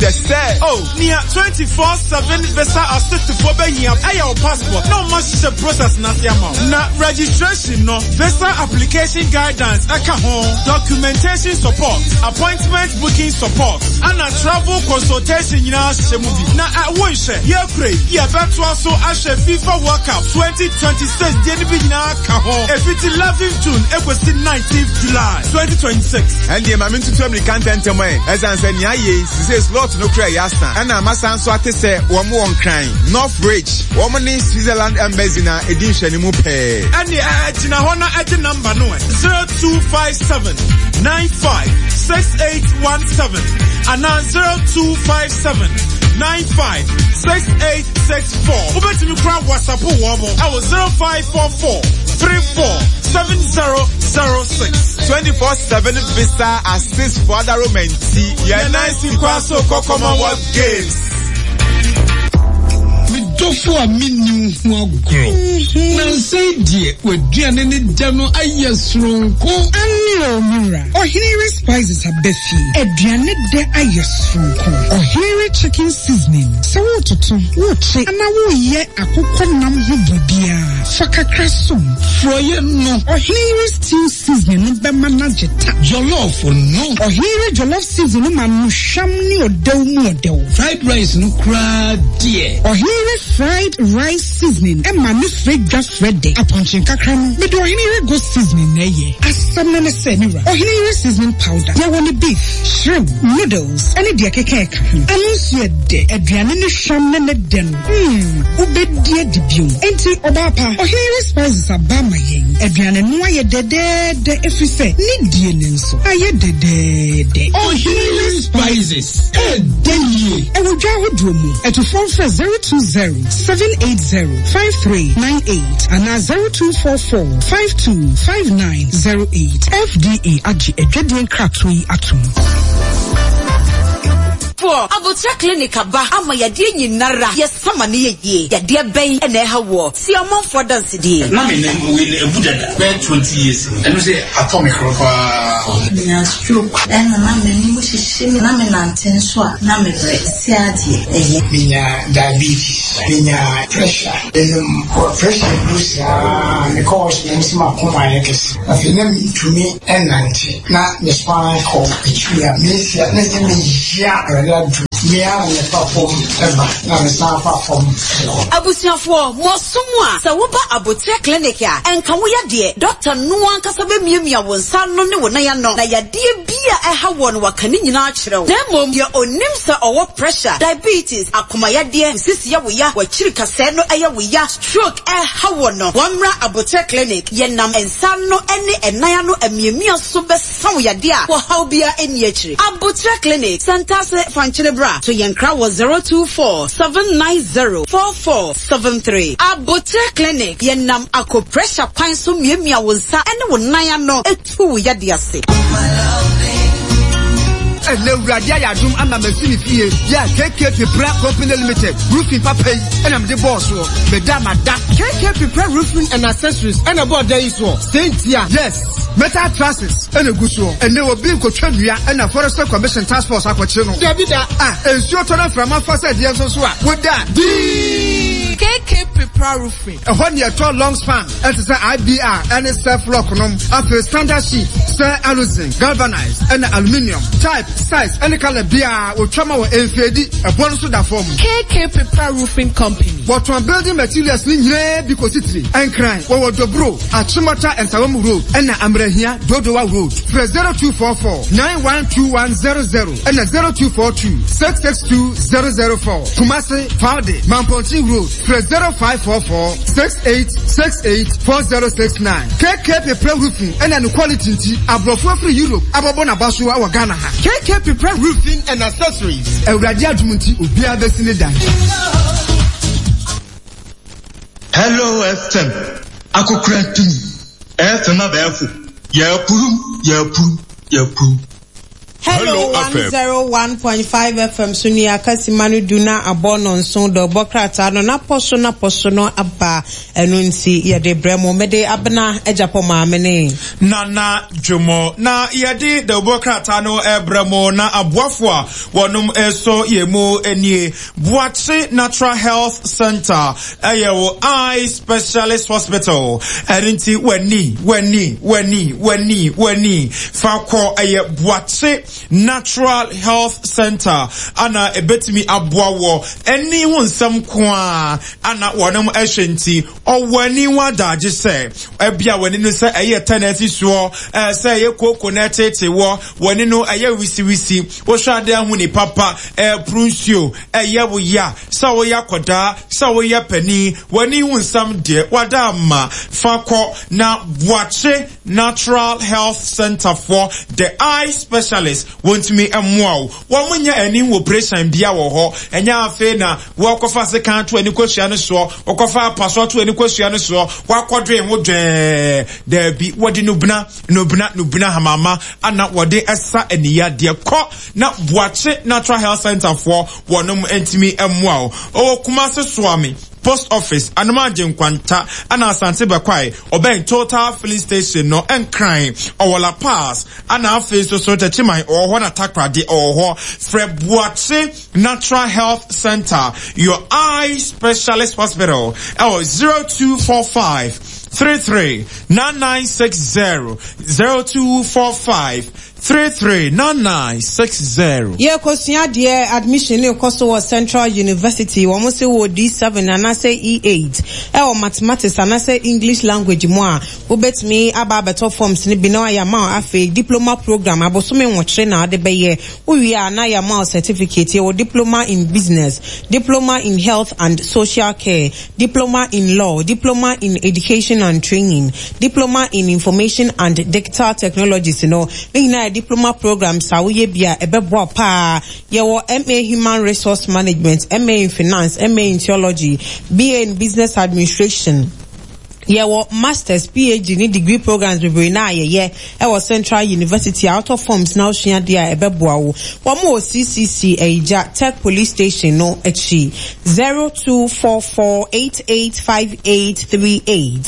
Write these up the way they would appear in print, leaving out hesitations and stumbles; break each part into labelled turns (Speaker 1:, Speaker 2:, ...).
Speaker 1: say.
Speaker 2: Oh, near 24/7 visa assist for being your passport. No much the process Nasiama. Na registration no visa application guidance documentation support, appointment booking support, and a travel consultation in our movie. Na I want share. Yeah, pray. Yeah, that's also Ashe FIFA World Cup 2026. If it's 11th June, it was the 19th July 2026.
Speaker 1: And the Mamin to tell me content as I said, says lot no cry yasta. And I'm a son so I say one more crying. Northbridge, woman in Switzerland Embassy na edition mu pay.
Speaker 2: And the Jinahona at the number no 0257 956817 and now 0257 956864. Over to me crowd WhatsApp woman. I was 0544 347006.
Speaker 1: 24/7 visa assist for other romantic. Yeah, nice in Kwaso Commonwealth Games.
Speaker 3: Dofo a minu ho agro na say die waduane ne da no ayesronko anno mura Ohinere spices abefi aduane de ayesronko Ohinere chicken seasoning so wototo woche ana wo ye akokɔ nam ho bibia fakakra som froye no Ohinere stew seasoning no be manageta jollof no Ohinere jollof seasoning ma no hwam ne odew mu odew fried rice no kra die Ohinere fried rice seasoning and manufactured just ready. Upon chinkakram, but Ohinere go seasoning naye. As some men say, Ohinere seasoning powder. You want the beef, shrimp, noodles, and a dear cake. And also de Adrian sham and den. Ube dear debut. Enti Obapa. Ohinere spices are bama yeng. Adrian and why de if you say need dear so. Aye de.
Speaker 4: Ohinere spices.
Speaker 3: Denye. I will drive with Drumu at 020-780-5398 and 0244-525908. FDA Aji Edwedian Kratui Atum.
Speaker 5: Abutra clinic aba ama yade nyinara yesama ne yeye yade ben ene ha wo si amon for dance die
Speaker 4: na me ne we ebudada be 20 years eno say atomic rofa
Speaker 6: na stroke na me mu shishimi na me nanten so a na me bre si ade eye
Speaker 7: minya diabetes minya pressure boost me cause me sima koma yekes afina mi tumi enante na me spine call etua me sia na me ya
Speaker 5: Abusiafo mosumwa sa woba abotre clinic ya enka wo yade doctor no ankasa be miamia wonsa no ne wo na ya no na yade bia eha won wakani nyina akyerew na mom ye onim sa owo pressure diabetes akoma yade sisi ya wo ya wachiri kase no aya wo ya stroke eha won no wamra abotre clinic ye nam ensa no ene enaya no amiamia so be sawo yade a wo haw bia eni akiri abotre clinic center Fanchelebra to Yankra was 024-790-4473. Abotre clinic yenam ako pressure pine so miemia wonsa ene wonaya no etu yadiase.
Speaker 8: And now Radia Yadum and I'm a fee. Yeah, KK Prepare Company Limited, roofing papa, and I'm the boss. Madame, KK Prepare Roofing and Accessories, and about days war. Saint here, yes, metal trusses, and a good show, and they will be Cochania and a Forester Commission Task Force Aquachino. Davida, and Shortona from our first idea, so with that. KK Prepare Roofing. A 1 year tall long span, and it's an IBR, and it's self-lock, after standard sheet, sir aluzinc, galvanized, and aluminium, type, size, any color beer, or trauma or NFD, a bonus to that form.
Speaker 9: KK Prepare Roofing Company.
Speaker 8: What one building materials in here because it's and crime, or Dobro, at Sumatra and Sawamu Road, and Ambrehia, Dodowa Road. Press 0244-912100 and 0242-662-004. Kumasi, Faude, Mamponti Road. Press 0544-6868-4069. KK Prepare Roofing and an quality above free Europe, Ababona Basu, our Ghana. KK Prepare Roofing and Accessories. A Radiamunti Ubia Bessinida.
Speaker 10: Hello FM. Ako Kratini. FM Abafu. Ya puru.
Speaker 11: Hello 101.5 FM Sunia Kasimanu Duna Abonon Son do Bokrata no na poso no aba enunsi yede bremo mede abna ejapo maamene
Speaker 2: Nana Jomo na yede de Bokrata no ebremo na aboafo a wonum eso yemu enie Buache Natural Health Center ayewo eye specialist hospital erinti weni fakọ aye Buache Natural Health Center ana ebetimi aboawo eni wonsam kwa ana wonum ehwenti owani wadaje se ebia wani no se eye tenesi so se eye kokonetete wo wani no eye wisi wo hwade ahu ni papa prunsio eye wo ya sa wo yakoda sa wo ya pani wani wonsam de wadama fakọ na Buache Natural Health Center for the eye specialist want me amwa wo munya ani operation bia wo ho enya afi na wo kofa second to ani kwasua no so wo kofa paso to ani kwasua no so wa kodwe ho dwe da bi wodi no buna hamama ana wodi esa aniya de ko na Buache Natural Health Center for wonum entimi amwa o kuma se soami post office anoma jenkwanta ana asante bakwai oben total filling station no enkran owola pass ana face so tachiman oho na takrade oho fre Buache Natural Health Center your eye specialist hospital 0245 339960 0245-339960.
Speaker 11: Yeah, kosia dear admission in Kosovo Central University. Wamuse wo D7 and I say E8. Mathematics and I say English language moi. Ubet me aba better forms ni bino ya ma afe diploma program. Abosume watch na de beye. We are na ya ma certificate or diploma in business, diploma in health and social care, diploma in law, diploma in education and training, diploma in information and digital technologies. Diploma programs awuye bia ebebo pa yewo MA Human Resource Management, MA in Finance, MA in Theology, BA in Business Administration. Yewo masters PhD ni degree programs we na ye ewo Central University out of forms now shia dia ebeboawo wamo CCC eja Tech Police Station no echi 0244885838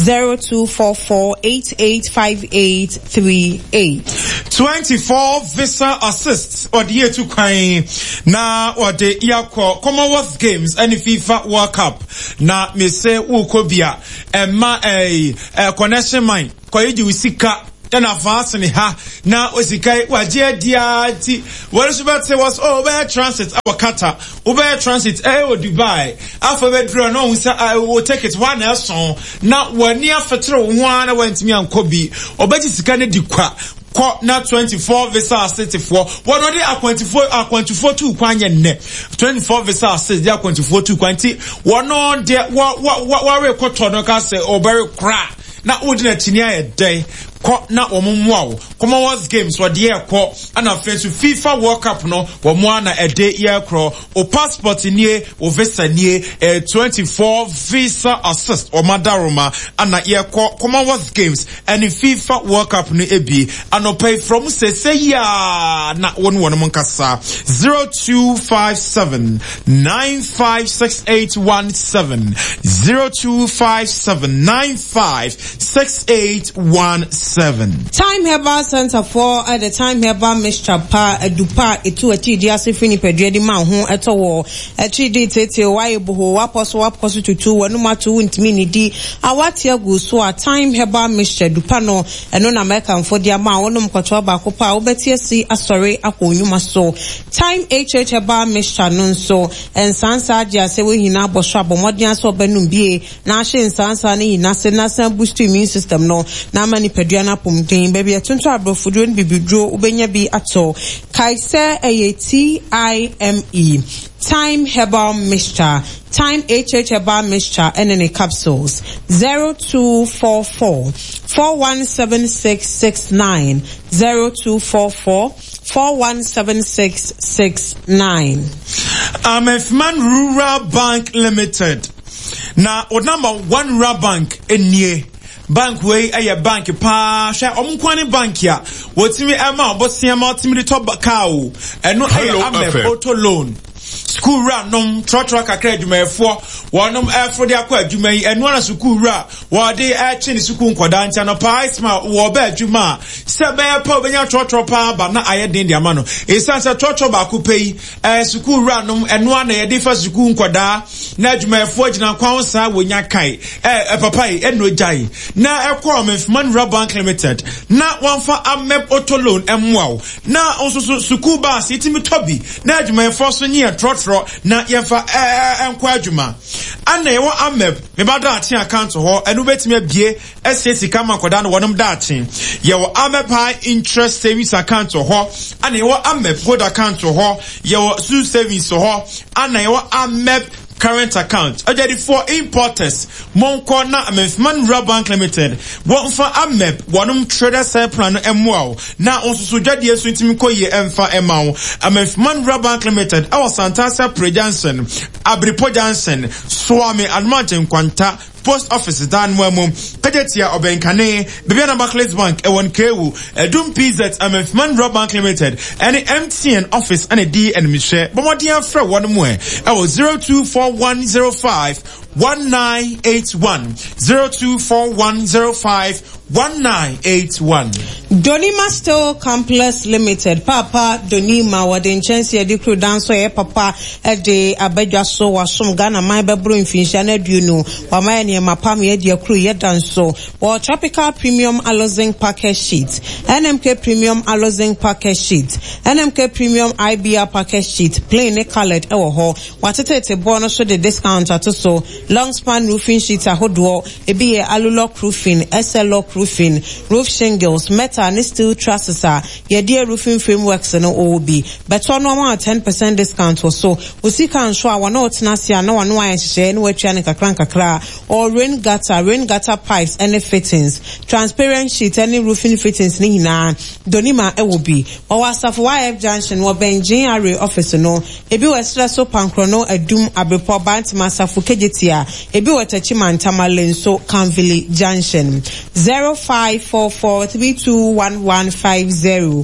Speaker 11: 0244885838
Speaker 2: 24 visa assists or the year to kind na or the Yako Commonwealth Games and FIFA World Cup na me say ukobia ma connection mine koyeji usika na fast ni ha na osikai waje dia ti what you about say was Uber Transit Awakata Uber Transit Dubai alphabet draw no I will take it one else na wani afetro one went me and Kobi obeji sika ne dikwa na 24 visa city for what already a 24 2 kwanye ne 24 visa city dia 24 2 kwanti one on there what we ko no ka say obere kra na odina tinia e dey ko na omumwa Commonwealth Games what the ko ana face FIFA World Cup no wo mo na e dey year kro o passport nie o visa nie 24 visa assist o madaroma ana year ko Commonwealth Games and FIFA World Cup no ebi ano pay from say ya na won monkasa 0257 956817 0257 956817.
Speaker 11: Time Herbal Center for at the Time Herbal Mixture pa edupa etu ati di asefini pedre di ma ho etowo echi di tete wa eboho waposo tutu wanu matu ntimi ni di awati agu so a Time Herbal Mixture dupa no eno na American for dia ma wonu mkwato ba ko pa obeti asi asore akonyuma so Time HH Herbal Mixture no nso ensansa di asewe hina bosho abomodian so benum bie na ahye ensansa ni hina se na san boost immune system no na mani pedre na pomden baby atuntu abrofudro ni bibidro ubenya bi ato kaise TIME Time Herbal Mixture Time HH Herbal Mixture and capsules 0244 417669 0244 417669.
Speaker 2: Efman Rural Bank Limited. Na o number one rural bank enye. Bank way a bank pa share omkwani bank ya wotimi ema obosia ma otimi to bakao eno ame auto loan school run nom trotro kakra adwumayefo wonom efo de akwa adwuma yi eno na school ra wo de achi ni school nkoda ntia no pa isma wo ba adwuma se be pa obenya trotro pa ba na ayedin de ama no esanse trotro ba ko pei school run nom eno na ye de fa school nkoda na adwumayefo gina kwan sa wonya kai papa yi eno jai na ekwo Mefman Bank Limited na wonfa amep auto loan emwa na onso school ba se itimi tobi na adwumayefo so nye trotro na yefa enkwa adwuma ana yewo amep me ba da aten account ho enu betime bie ss kama koda no wonom da aten yewo amep high interest savings account ho ana yewo amep gold account ho yewo su savings ho ana yewo amep current account ajadi for importers monko na Mefman Bank Limited won fa amep wonum trader sale plan emwa na onsusu dwade esu ntimi koye emfa emawo Mefman Bank Limited awa Santasa Prejansen Abripo Jansen Swami Almanten Kwanta post office dan mwemum kajetia obenkane Bibiana Barclays Bank ewon kewu edum PZ Mefman Bank Limited any MTN office and a D and Michelle bomodian fra one mwe ewo 0241051981 0241051981
Speaker 11: Donima Steel Complex Limited Papa Donima wade chensi edi crew danso ye papa ede abedwa so wasom Ghana man bebro mfinsha na duno wama ne mapam ye de crew ye danso or Tropical Premium Aloe package sheet NMK Premium Aloe package sheet NMK Premium IBR package sheet plain colored ewo ho watete bono so the discount ato long span roofing sheets ahodo ebi ye Alulock roofing SLlock roofing roof shingles metal and steel trusses ye dear roofing frameworks no OB but on 10% discount or so we can show our notes nasia no one why share no try kakra or rain gutter pipes any fittings transparent sheet any roofing fittings ni na Donima ewobi or wasaf YF junction or Benjin area office no ebi westra so pankrono edum abepo bant masafu kejetia ebi wetachiman tamalen so Canville junction 0544321150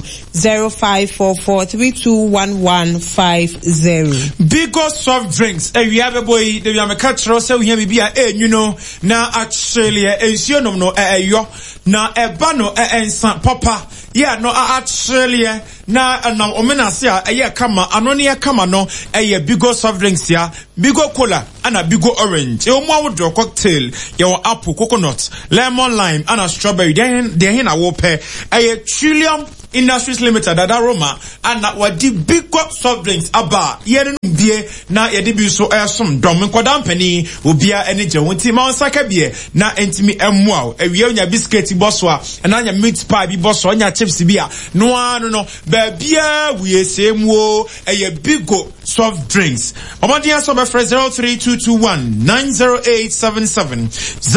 Speaker 11: 0544321150
Speaker 2: Bigo soft drinks ewiabe boy de wiame katro se ohia bibia you know na actually ensionom no eyo na eba no ensan papa yeah no actually na omenase eye kama anone kama no eye Bigo soft drinks ya Bigo cola ana Bigo orange e omo awodo cocktail your apple coconut lemon lime ana strawberry de hin na wo pe eye Trillium Industries Limited that aroma and that what the Bigo soft drinks aba yen bie na ye de bi so some dom nkoda mpani obia ene je wonti ma onsaka bie na entimi emwa ewie onya biscuit boswa na anya meat pie bi boswa onya chips bia no anu no ba bia we semwo eye Bigo soft drinks omodia so be 032219087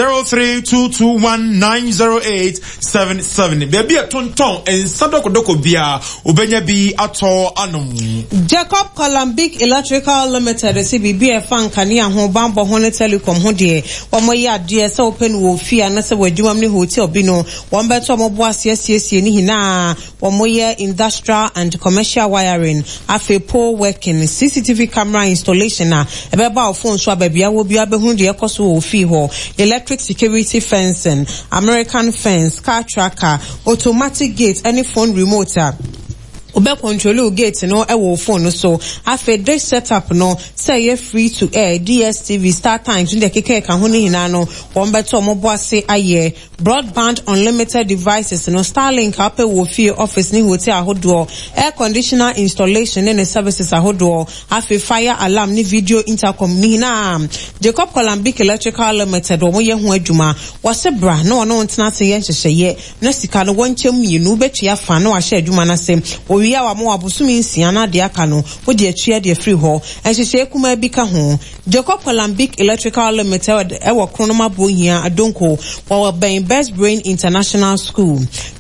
Speaker 2: 032219087 be bia tonton ensado kodoko bia obenya bi ato anom
Speaker 11: Jacob Columbic Electrical Limited CBB Fankania ho bambo ho telecom ho de omoye ade se open wo fi ana se wadwam ne hotel bi no wombeto mobo asiesie ni hina omoye industrial and commercial wiring afe pole working CCTV camera installation na ebeba of phone so ababia wo bia be hu de ekoso wo fi ho electric security fencing American fence car tracker automatic gate any phone remote Obe control gate no ewo phone so afe this setup no say you free to air DSTV Star Times in the keke ka ho ni hina no wombeto mo boase aye broadband unlimited devices no Starlink ape wo fie office ni hotel ahodo air conditioner installation and services ahodo afe fire alarm ni video intercom ni hina Jacob Columbic Electrical Limited wo ye ho adwuma wose bra no no ntena se ye nhyehyeye na sika no wonchem mienu betua fa no ahye adwuma na sem we are more abusumi nsiana de aka no wo de atua de free ho enhyehyeye kuma bi ka ho Jacob Columbic Electrical Limited ewo kronoma bohia adonko wo ben Best Brain International School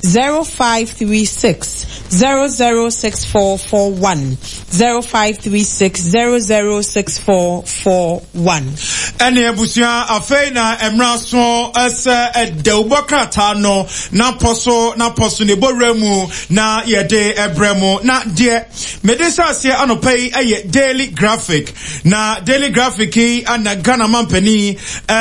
Speaker 11: 0536 006441 0536 006441
Speaker 2: Ene ebusia afei na emra so ese de ubokrata no na poso ne boremu na yede ebremu na de medesa ase anopai eye Daily Graphic na Daily Graphic ana Ghana mampani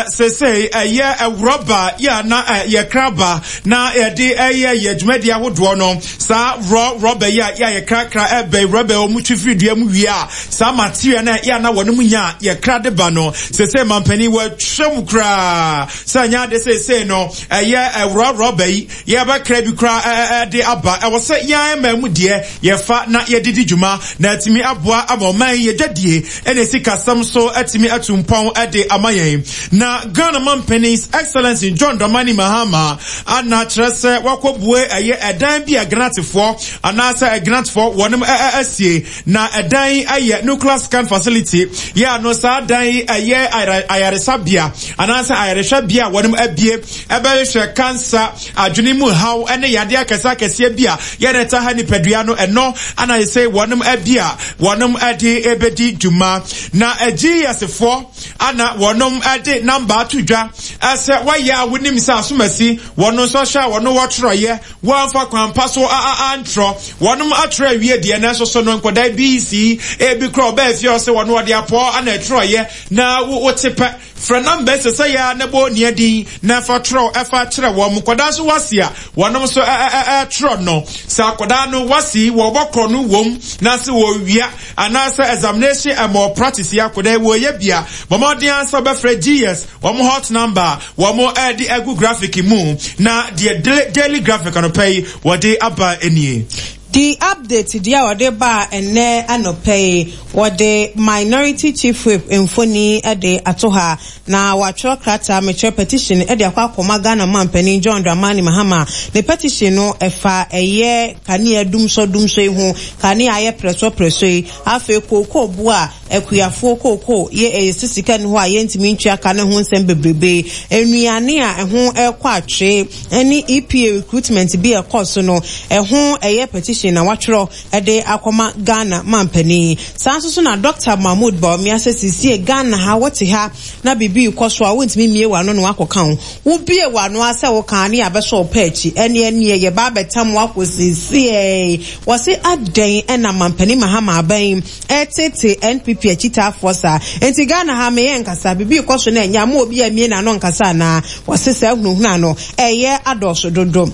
Speaker 2: sese eye rubber ya na ye kraba na yede eye ye dwumadi ahodo no sa rubber ya ye krakra ebe rubber omutwifiri dua mu wi a sa material na ya na wonum nya ye krade ba no sese mampani wa twemukra sanya de sese no eye rubber ye ba krabi kra de aba e wo se yan ma mu de ye fa na ye didi dwuma na atimi aboa aboman ye dwadie ene sikasam so atimi atumpon ade amayen na Ghana Mampany's Excellency John Dramani Mahama ana trese wakobue eye edan bi agnatifo anasa agnatifo wonem asie na edan aye nuclear scan facility ya no sa dan aye ayaresabia anasa ayaresabia wonem abie ebehwe cancer adwene mu haw ene yade akesa kese bia ye reta ha ni pedua no eno ana say wonem abia wonem ade ebedi dwuma na agiasefo ana wonem ade number tudwa ase waya wonim sa asomasi wono so sha wono wotroye wonfa kwampa so antro wonem atra wie de na so no nkoda BC ebi kro ba fi o se wono wode apo ana troye na wotepe fra number se ya na bo ni adi na fa tro efa kire wo mkoda so wasia wonom so tro no sa koda no wasi wo bokro no wom na se wo wia ana se examination and more practice ya koda wo ye bia mama de answer be fra GS wo mo hot number wo mo edi egu graphic mu na the Daily Graphic no pay what they aba enie.
Speaker 11: The update dia wade ba ene anope wade minority chief whip infoni ede atoha na watro krata metre petition ede akwa Ghana Mampany John Dramani Mahama the petition no efa eye kani dumso ihu kani aye preso afe koko bua ekuyafo koko ye sisika ne ho aye ntimi ntwa kana ho nsem bebrebe enuane a eho ekwa atwe eni EPA recruitment bi ekoso no eho eye petition na watro ede akoma Ghana Mampany sanso na Dr. Mahmoud Bawumia sisi Ghana ha wote ha na bibi ikoso a wontimi mie wano no akoka ho wo bie wano ase wo kan ne abeso pechi ene ye ba betam wakosisi wose aden ena Mampany Mahama aban etete NPP achita forsa enti Ghana ha me nkasa bibi ikoso na enya ma obi amie na no nkasa na wose se hunhuna no eye adoso dodo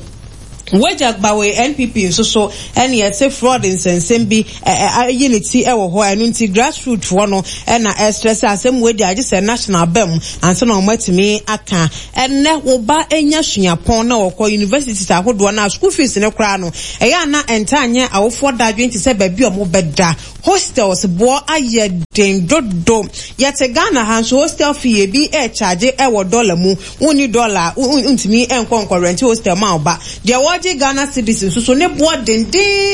Speaker 11: Wajak bawe NPP so any say fraud in sensembi unity ewo ho anunti grassroots wono na stress asem we dia just national bem and so no matimi aka enne wo ba enya suapon na wo universities ahodo na school fees ne kra no eya na entanye awofo da 20 baby o mo beda hostels bo aye den dodo yete Ghana han so hostel fee bi charge ewo dollar mu uni dollar untimi enko rent hostel ma ba dia Ghana citizens so ne boa den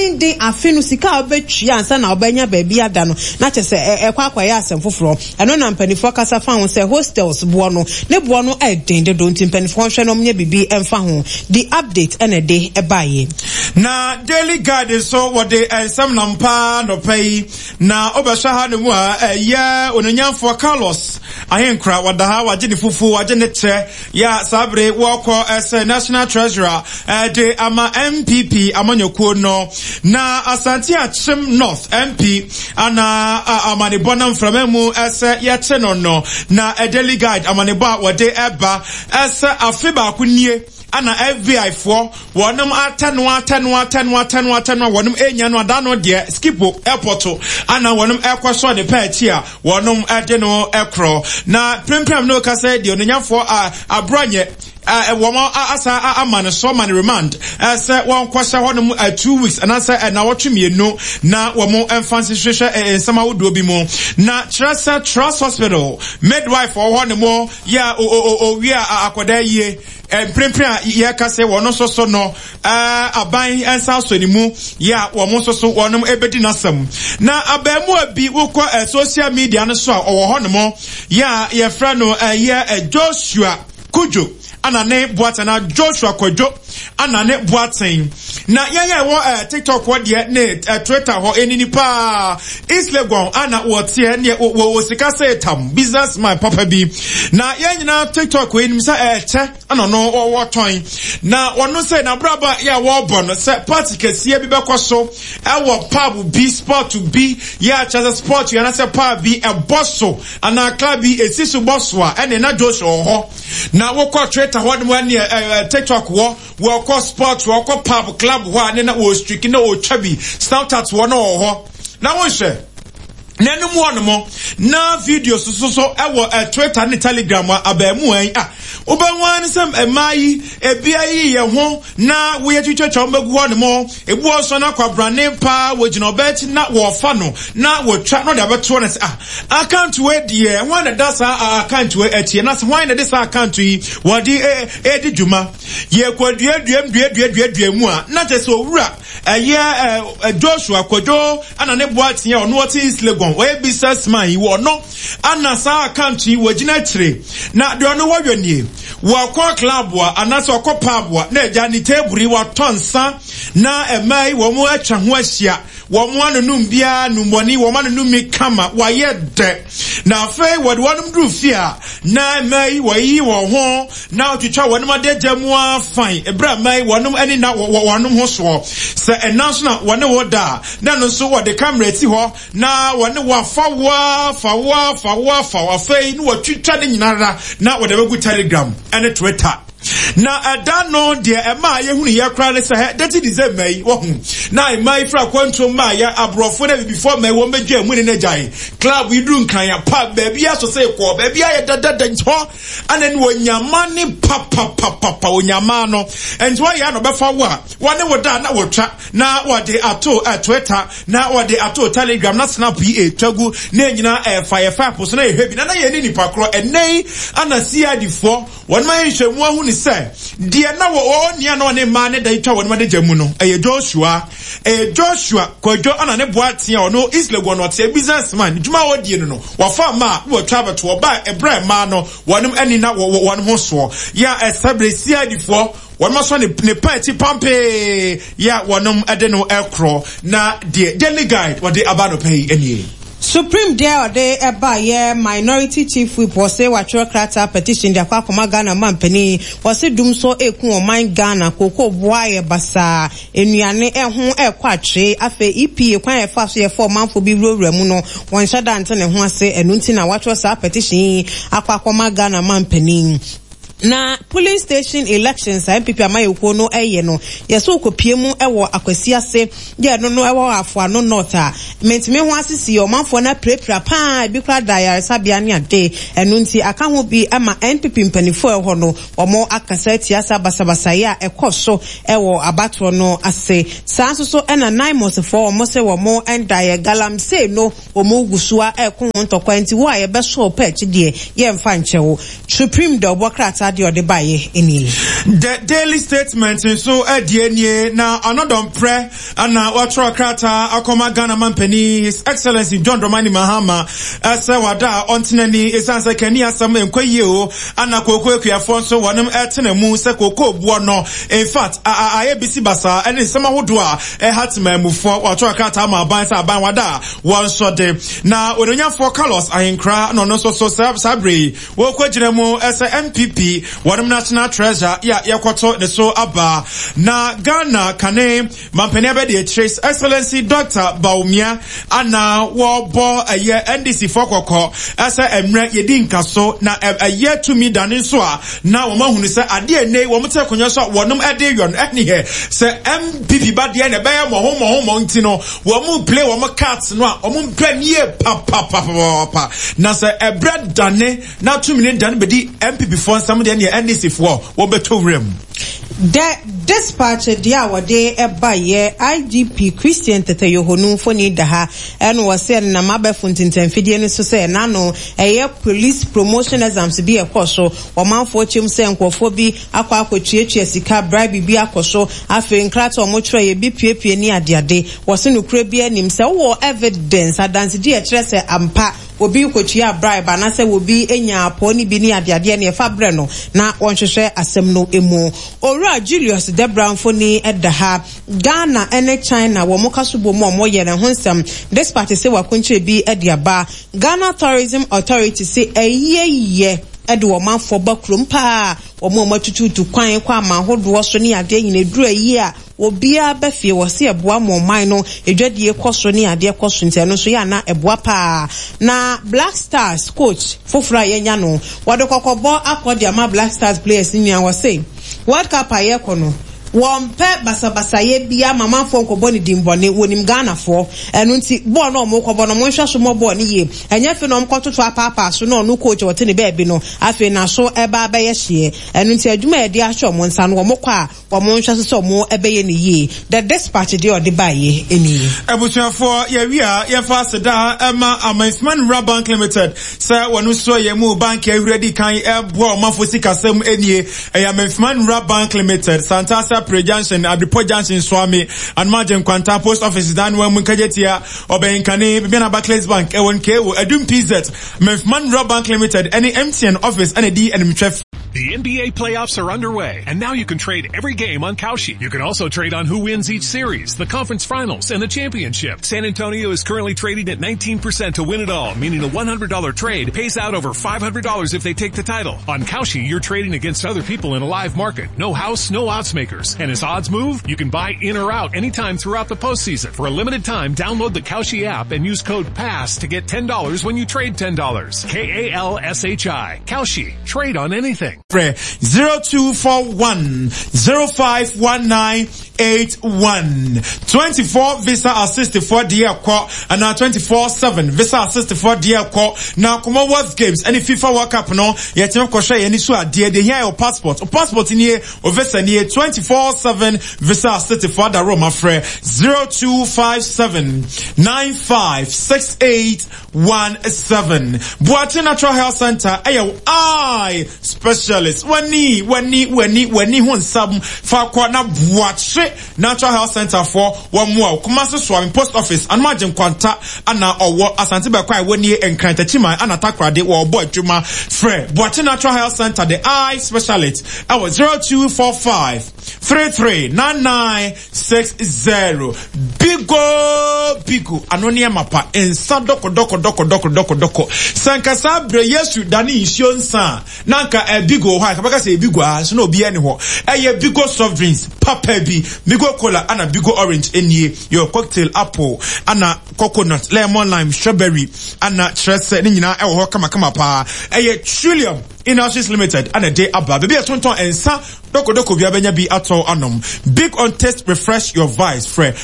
Speaker 11: afenu sika obetwa ansa na obenya baabi ada no na chese ekwa ya asem foforo eno na mpanifo kasa fa ho se hostels boa no ne boa no den de don't mpanifo hwe no mnya bibi emfa ho the update ene de ebaye
Speaker 2: na Daily Guide so what they some nampa no pay na obesha ha no mu a ya ononyamfo Carlos ahenkra wadaha wagene fufu wagene che ya sabre woko as national treasurer de ama MPP amanyokuo no na Asante Achim North MP ana amanebonam framamu ese yeche no na Daily Guide amaneba wode eba ese afeba kunie ana FBI for wonum atanu wonum enya no adano de skipo airport ana wonum ekwaso de paachi a wonum ade no ekro na prempem no ka say de onanyafo abranye woman asa amane so man remand say won kwasha honum 2 weeks and asa na wotwemie no na womo emfansi hwehwe ensama wodo bi mu na Trust Hospital midwife for honum ya wi akoda yie prempren ya kase wono so no aban ensa so ni mu ya womo so wonum ebedi nasam na abamu abi wokọ social media no so owo honum ya ye fra no Joshua Kujo ana ne Boatana Joshua Kojo Anane Boateng. Na yaya TikTok what ye ne Twitter ho enini pa Islegon ana wotie ne wo sika say tam businessman papa bi. Na yanya TikTok we nimsa che ana no wo ton. Na ono say na braba ya wo bon say party kese bi bekoso e wo pub B sport to B ya chance sport you na say pub B e bosso ana club bi esisu bosso a ene na Joshua ho. Na wo ko Twitter ho ne TikTok wo ko sport wo ko pub club ho ane na wo streak na o chabi Snapchat wo na ho. Na wo hwe nenu mu onmo na video so ewo Twitter ne Telegram abamu an obanwan sem emai ebia yi ye ho na wo ye twetwa mbagu onmo ebu oso na kwabrane pa wo gina obeti na wo fa no na wo twa no da beto na account we die wan da sa account we etie na se wan da this account yi wo di edi djuma ye kwadua mu a na tese owura Joshua Kojo ana ne Boateng ono what is Legon we businessman yi wo no ana sa account yi wo gina kire na de ono wo nie wo ko club wa ana so ko pub wa na eja ni table wa tonsa na emai wo mu atwa ho ahia wo mu anunum bia numboni wo manunum mi kama wa ye de na fe wo de wonum du fia na emai wo yi wo ho na otwitwa wonum de jamua fine ebra mai wonum ani na wonum ho so se national wone wo da na no so wo de camera ti ho na wone wo fa fe ni wo twitwa ne nyinara na wo de begu Telegram and Twitter. Na adano de ema ye hunu ye kra ne se that is a mai wo hu na mai fra kwanto ma ya abrofo na before mai wo medwa mu ne najai club we do nkan ya pa baby aso say ko baby aye dada nto anani wo nyama ne papa wo nyama no enjo ya no befa wo a wone wo da na wo twa na wo de ato Twitter na wo de ato Telegram na snap e twagu na nyina fire post na ehwe bi na ye ni nipa kro enei ana CID4 won mai hwemu ahu ni say dia na wo nia na ne ma ne da itwa won ma de jamu no Joshua Kojo ana ne Boateng ono Islegon no te businessman djuma wo die no wa fa ma wo twa beto wo ba ebra ma no wonum ani na won ho so ya establish CID4 one must want the party pampe ya wonum ade no ekro na the daily guide what the abano pay any
Speaker 11: Supreme Day de eba ye minority chief whip was say watro krata petition de akwa Ghana mampani was dum so ekun oman Ghana koko boaye basa enuane ehun ekwatwe afe EPA kwan efa so ye for manfo bi rowra mu no won shada ante ne ho ase enu nti na watro sa petition akwa Ghana mampani na polling station elections MPP amayeko no eye no yeso okopie mu ewo akwasi ase de no ewo afo ano north a mentime ho asisi o manfo na prepra pa bi kra daya sabia ne ade enu nti aka ho bi ama NPP mpanifo eho no omo akasa tiasa basabasa ya ekoso ewo abatro no ase sanso so ena 9 months for omo se omo endaya galam se no omo gusua ekon ntokwa nti wo aye be so patch de ye mfa nchewo Supreme de obokrata
Speaker 2: the daily statement so DNA na another prayer and watro krata akoma Ghana mampani His Excellency John Dramani Mahama asa wada ontinani esanse kani asam enkwaye o ana kokoko akuafo so wonem etene mu se kokoko buo no in fact aye bisi basa ene sama hodo a hatima mufo watro krata ma ban sa ban wada won so de na ononyafo Carlos Ahinkra no so sabre wo kwagina mu ese MPP Wadam National Treasure ya yakoto ne so aba na Ghana kane mampani abede His Excellency Dr. Baumia ana wo bo aye NDC fokoko asa emre yedi nkaso na aye tumi dane so a na wo mahunu se ade ene wo mte konyo so wonum ade yon eni he se MPP ba de na be mo ntino wo mu play wo cards no a wo mu mpanie pa na se ebre dane na tumi ne dane bedi MPP for some de NDC for wobeto rem
Speaker 11: the dispatch dia wade eba ye IGP Christian Tete Yohonu foni daha eno wase na mabefo ntintamfidie ne so se na no eye police promotion exams bi ekoso omanfo chim se nkofo bi akwa akotwetwe sika bribe bi akoso afi nkrato omochro ye bi piepie ni adeade wose nukure bi anim se wo evidence adanse di e kire se ampa obi kotua bribe anase obi enya aponi bi ni adeade ne fa bre no na wonhwehwe asem no emu owura Julius Debra mfoni edaha Ghana ene China wo mokasubo mo ye ne honsam this party say wakonche bi ediaba Ghana Tourism Authority say eyeye ede wo manfo bakrom pa wo mo matututu kwan kwa amahodo so ne ade nyine duru ayi a obia befie wo se eboa mo man no edwadie koso ne ade koso nte no so ya na eboa pa na Black Stars coach fofura yenya no wode kokobo akodi ama Black Stars players ni an wo say World Cup ayekono wompe basa ye bia mama fo nkobo ni dimbone wonim Ghana fo enu nti bo no mo kobo no mo hwa so mo bo ni ye enye fe no mkototo apapa so no no coach wote ni bebi no afi na so eba ba ye hye enu nti adwuma ye dia hwe mo nsa no mo kwa wo mo hwa so mo ebe ye ni ye the dispatch de odi ba ye eni
Speaker 2: ebusuafo ye wia ye fa seda ema Amaisman Bank Limited say wonu so ye mu bank ye ready kan ebo mafo sikasem enie Amaisman Bank Limited Santasa Pre-Junction, Abripo Junction, Swami, and Margin Quanta Post Office, Dan Munkajetia, Obenkane, Bibiana Barclays Bank, Ewan Adum PZ, Mefman Bank Limited, any MTN office, any D and Mchef.
Speaker 12: The NBA playoffs are underway, and now you can trade every game on Kalshi. You can also trade on who wins each series, the conference finals, and the championship. San Antonio is currently trading at 19% to win it all, meaning a $100 trade pays out over $500 if they take the title. On Kalshi, you're trading against other people in a live market. No house, no odds makers. And as odds move, you can buy in or out anytime throughout the postseason. For a limited time, download the Kalshi app and use code PASS to get $10 when you trade $10. KALSHI. Kalshi. Trade on anything.
Speaker 2: 0241 051981 24 visa assist for dear call and now 24/7 visa assist for dear call now Commonwealth Games any FIFA World Cup no yet no kwhwe any so ade de here your passport in here or visa near 24/7 visa assist for the Roma free 0257 956817 Boate Natural Health Center I specialist wani hun sab fa kwa na Boate Natural Health Center for one more Kumasi Swami Post Office and Margin Quanta ana owo Asante Bekwa wani enkranta chima ana takrade wo boy juma free Boate Natural Health Center the eye specialist I was 0245 339960 bigo anonia mapa ensa doko sankasa bre yesu dani insurance nanka bigo ha kabaka say bigo so no bi ani ho bigo soft drinks papa bi bigo cola ana bigo orange enie your cocktail apple ana coconut lemon lime strawberry ana trese ni nyina e ho kama pa Trillium Industries Limited and a day abba baby a tonton ensa doko bia benya bi ato anom big on test refresh your vice free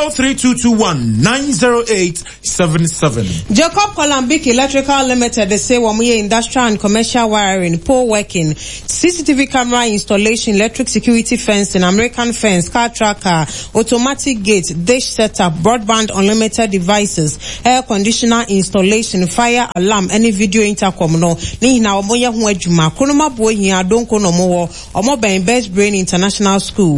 Speaker 2: 03221908777
Speaker 11: Jacob Columbic Electrical Limited they say womuye industrial and commercial wiring pole working CCTV camera installation electric security fencing American fence car tracker automatic gate dish setup broadband unlimited devices air conditioner installation fire alarm any video intercom no ni na omoye ho adwuma konoma boy hia donko no mo omo ben Best Brain International School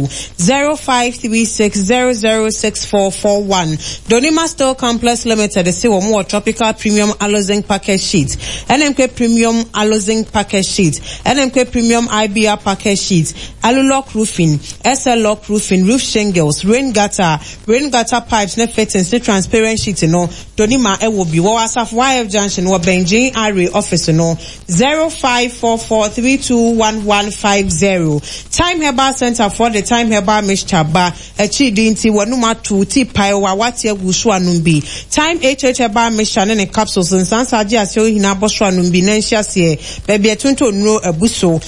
Speaker 11: 0536006441 Donima Steel Complex Limited they say more tropical premium aloe package sheet NMK premium aloe package sheet NMK premium IBR package sheet Alulock roofing SL lock roofing roof shingles rain gutter pipes ne fittings ne transparent sheet no Donima e will be wasaf YF Junction or Benjin Array office no 0544321150 Time Herbal Center for the Time Herbal Mixture Bar Echidi nti wanuma tu ti pai wa wati egushu anumbi Time HH Herbal Mixture ne capsules nsansa agi asyo hina bosho anumbi nensha sie baby etunto nro ebuso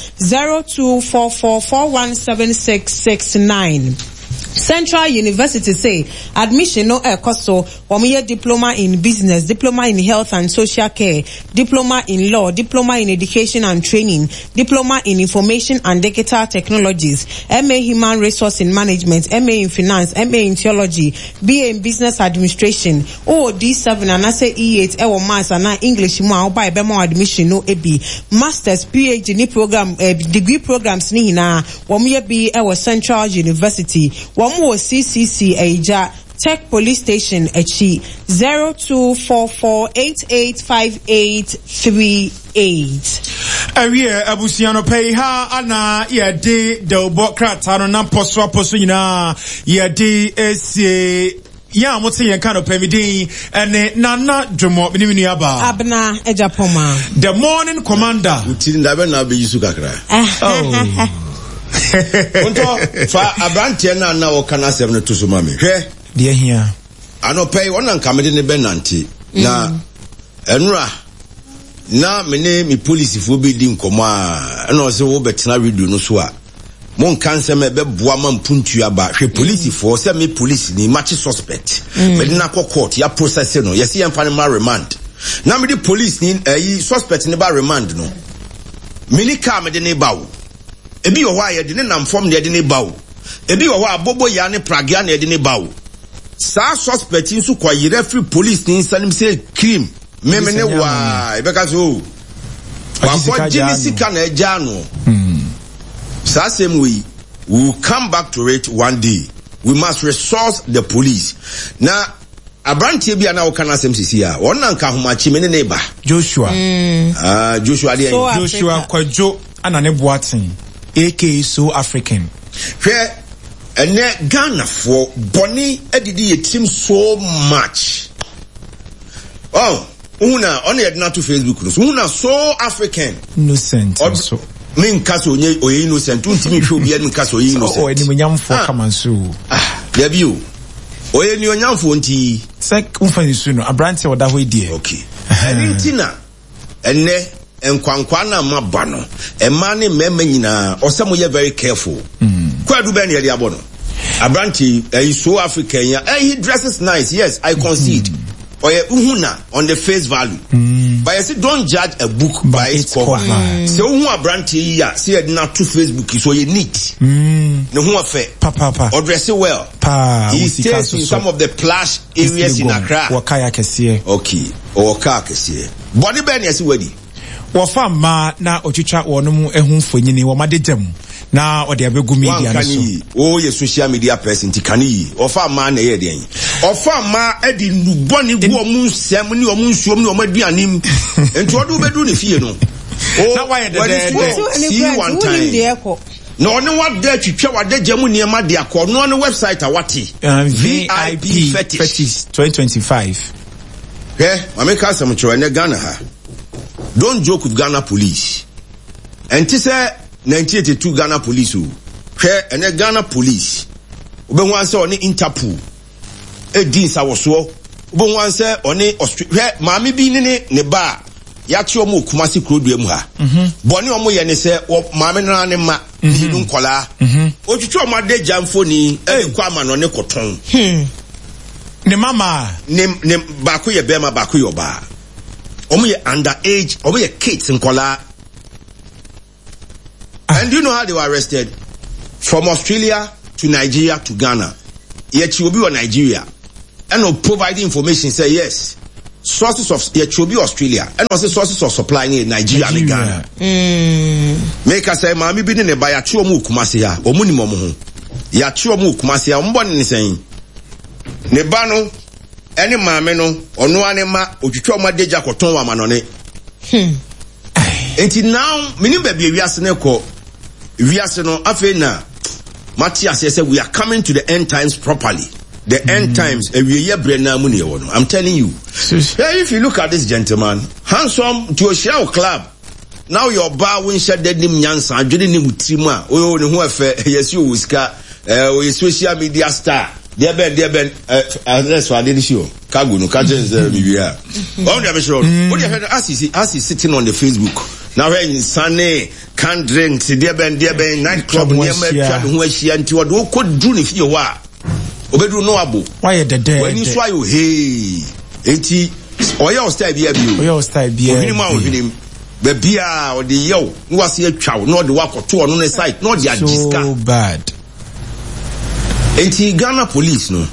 Speaker 11: 0244417669 Central University say admission no costo 1 year diploma in business, diploma in health and social care, diploma in law, diploma in education and training, diploma in information and digital technologies, MA human resource in management, MA in finance, MA in theology, BA in business administration, D7 and I say E8 ewo maths and English mo oba ebemo admission no ebi, masters, PhD ni program degree programs ni hina 1 year be ewo Central University. One more CCC Aja Tech Police Station Echi 0244885838.
Speaker 2: Awie abusiano pay ha ana ye de bo krata no na poso nyina ye de ese ya mo te yen kind of pemidin ene nana dwomo binimini aba
Speaker 11: Abna Ejapoma
Speaker 2: the morning commander
Speaker 13: uti ndabe na be yisu kakra onto fa abrantie na wo kana sem no to so mame hwe
Speaker 2: de hia
Speaker 13: ano pay wona nkamede ne benanti na enura na mene mi police fo be di nkomo a na o se wo betena radio no so a mon kanse me be boa man puntu aba hwe police fo se me police ni match suspect me na court ya process no yes ye mfa ne ma remand na me di police ni suspect ne ba remand no mini ka me de ne bawo ebi wo wa ye de ne nam form ne de ne bawo ebi wo wa bobo ya ne pragia ne de ne bawo sa suspect nso kwa yire free police ni sanim say crime memene wa ebeka so wa kwa jimi sika na eja no sa same way we will come back to it one day. We must resource the police na abrantie bia na wo kana asem sisi a won na nka homachi me ne neighbor
Speaker 2: Joshua
Speaker 13: Joshua dey
Speaker 2: Joshua Kwajo ana ne boaten AK So African
Speaker 13: hwe ene Ghana for boni edidi yetim so much una on yet not to Facebook no una So African
Speaker 2: innocent so
Speaker 13: min kaso nye oye innocent untimi hwe obi en kaso oye innocent
Speaker 2: o eni munyamfo kamanso
Speaker 13: debi o oye ni onyamfo nti
Speaker 2: sek umfani su no abrante oda ho die
Speaker 13: okay entina enne enkwankwa na maba no ema ne mema nyina osemo ye very careful kwadu be ne ye abo no abrante So African ya he dresses nice, yes, I concede oye uhuna on the face value but I say don't judge a book by its cover say uhu abrante ya say e na to Facebook so ye neat no hu afa
Speaker 2: papa
Speaker 13: or dress well he stays in some of the plush areas in Accra
Speaker 2: wakaya kese
Speaker 13: okay or wakaya kese body ben yesi wedi
Speaker 2: wofa ma na otwitwa wonom ehunfonyini wo madegam na ode abegu media no
Speaker 13: so ye social media person ti kani ofa ma na ye den ofa ma edi nuboni gu omu nsem ni omu nsuom ni omu aduanim enti odu bedu ne fie no
Speaker 2: na why the
Speaker 13: see one time no one what there twitwa wadegam niema de akọ no on website awati
Speaker 2: VIP fetish 2025
Speaker 13: America some chwa ne Ghana ha. Don't joke with Ghana police. And this 1982 Ghana police who and Ghana police. Ube wan say on Interpol. Din sa woso. Ube wan say on Australia. Mami bi ne ba. Ya ti omo Kumasi Krodu emu ha. Boni omo ye ne say mami na ne ma hidun kola. Otwitwa omo de jamfo ni kwa ma no ne koton.
Speaker 2: Ne mama
Speaker 13: ne bako ye bema bako ye oba. Omo ye underage, omo ye kids in kola. And you know how they were arrested? From Australia to Nigeria to Ghana. Yet you will be on Nigeria. And providing information say yes. Sources of yet you will be Australia. And also sources of supply in Nigeria and Ghana. Make us say mami bi ne ba ya chuo mu Kumasi ya. Omu ni momo ho. Ya chuo mu Kumasi ya. Ombo ni saying. Ne ba no ene maame no ono ane ma otwitwa ma deja koton wa manone enti now minim ba bia wiase ne ko wiase no afi na Matthias say we are coming to the end times properly. The end times we bre na mu ne wo no. I'm telling you. If you look at this gentleman, handsome to a show club. Now your bar win shed dead nim nyansa adwene ne mutima o ne ho afa yes you uska o social media star. Dear Ben, that's why I didn't show. Kagu no catches Mibia. On the show. What you heard as he sitting on the Facebook. Now when Sunday can't drink, dear Ben, nightclub near me, who is she and you could do if you were. Obedu no abu.
Speaker 2: Why the day?
Speaker 13: When you saw you, hey, 80 or your style be a
Speaker 2: your style be a
Speaker 13: minimum. The beer or the yo, was here chow, not the walk or two on the side, not the
Speaker 2: so bad.
Speaker 13: Enti Ghana police no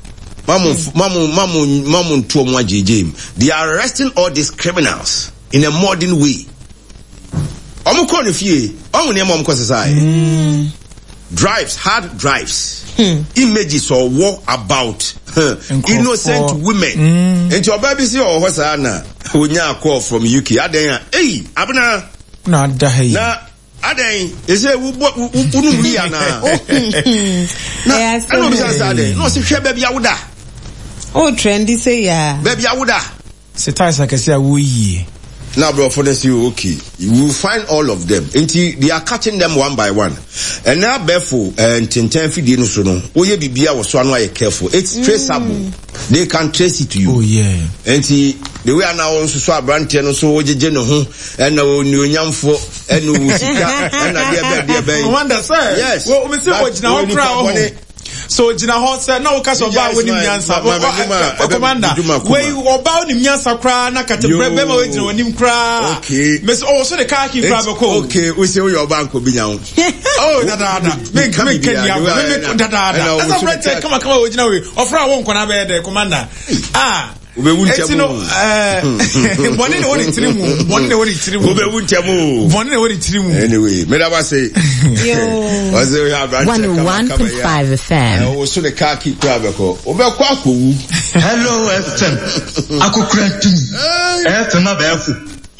Speaker 13: mamu to mo JJ they are arresting all these criminals in a modern way. Omo ko ne fie omo ne mom ko sesai hard drives, images or war about innocent women. And your baby see or what's Anna, when you call from UK, hey, Abna,
Speaker 2: not the
Speaker 13: na Ade, is it who
Speaker 11: Yes,
Speaker 13: no, see, baby Awuda.
Speaker 11: Oh, trendy say, yeah.
Speaker 13: Baby Awuda.
Speaker 2: Sitas like I say, we.
Speaker 13: Now, bro, for this, you okay. You will find all of them. Until they are catching them one by one. And now, Befo and Tintin Fidino Sono, Oye Bibia was one way careful. It's traceable. They can trace it to you.
Speaker 2: Oh, yeah.
Speaker 13: And the way I now also saw Brantian, so Oje Geno, and no new yam for, and no, and a dear baby.
Speaker 2: Wonder, sir.
Speaker 13: Yes.
Speaker 2: Well, we see what now crowd. So Jina Hot said, no, cause of Bow winning Yansa, Commander. Way about him Yansa cry, Naka to Brema when him cry. Okay. Miss also the khaki crab.
Speaker 13: Okay, we say your bank will be now.
Speaker 2: Oh, Dada, make Kenya, Dada. That's a red take. Come on, with you. Or for I won't come there, Commander. Ah.
Speaker 13: We won't
Speaker 2: one in the one in three moon, one in the one in three moon, one in the one in three moon.
Speaker 13: Anyway, Medaba say,
Speaker 14: 101.5 FM.
Speaker 13: Also the khaki crab.
Speaker 10: Hello, FM. Ako krentum. FM abefu.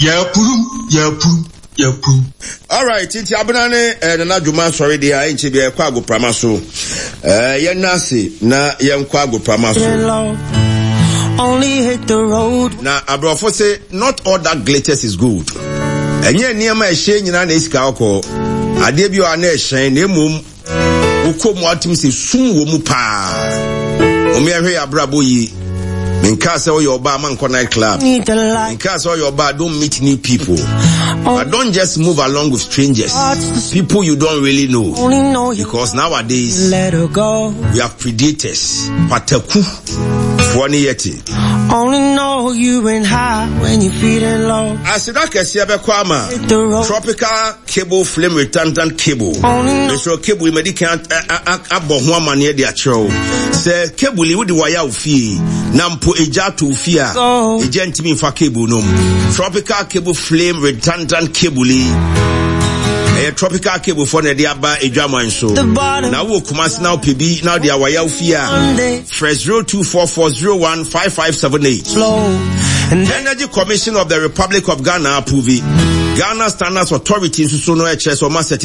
Speaker 10: Ya pum.
Speaker 13: All right, it's Abnane and Najuma sorry there ain't be a kwago pramaso. Yenasi na yen kwago pramaso.
Speaker 15: Only hit the road.
Speaker 13: Now, Abrafo say, not all that glitters is good. And yet, near my shane in an escalco, I debut an shane, nemum, who come what him say, soon womupa. Omere Abraboyi, in Casa or your bar, Manco Night Club. In Casa or your bar, don't meet new people. But don't just move along with strangers. People you don't really know. Because nowadays,
Speaker 15: let her go.
Speaker 13: We have predators. Pataku.
Speaker 15: Only know you been high when you're feeling low.
Speaker 13: Asidaka Siabe Kwama. Tropical cable flame retardant cable. So cable we medican abo near the show. Say cable with the wire fee. Nampo eja to fear. Agent me for cable no. Tropical cable flame retardant cable. A tropical cable for the diaba a drama and so. Now we'll come now PB now the awaya fear. Fresh 0244015578. The Energy Commission of the Republic of Ghana approve Ghana Standards Authority in Susuno HS or